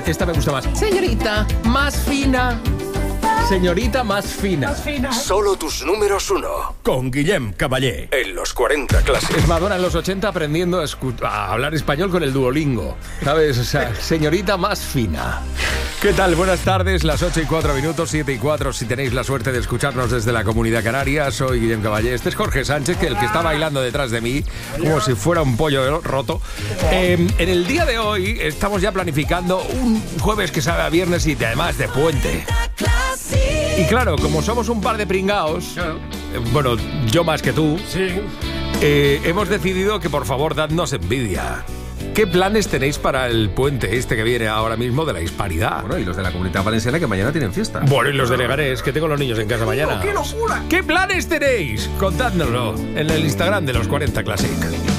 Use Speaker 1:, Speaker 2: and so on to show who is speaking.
Speaker 1: esta me gusta más. Señorita más fina. Señorita más fina.
Speaker 2: Solo tus números uno.
Speaker 1: Con Guillem Caballé.
Speaker 2: En los 40 Classic.
Speaker 1: Es Madonna en los 80 aprendiendo a hablar español con el Duolingo. ¿Sabes? O sea, señorita más fina. ¿Qué tal? Buenas tardes, las 8:04, 7:04. Si tenéis la suerte de escucharnos desde la Comunidad Canaria, soy Guillem Caballé. Este es Jorge Sánchez, que el que está bailando detrás de mí, como si fuera un pollo roto. En el día de hoy estamos ya planificando un jueves que sabe a viernes y además de puente. Y claro, como somos un par de pringaos, bueno, yo más que tú, hemos decidido que por favor dadnos envidia. ¿Qué planes tenéis para el puente este que viene ahora mismo de la Hispanidad?
Speaker 3: Bueno, y los de la Comunidad Valenciana que mañana tienen fiesta.
Speaker 1: Bueno, y los de Leganés, que tengo los niños en casa mañana.
Speaker 3: ¡Qué locura!
Speaker 1: ¿Qué planes tenéis? Contádnoslo en el Instagram de los 40 Classic.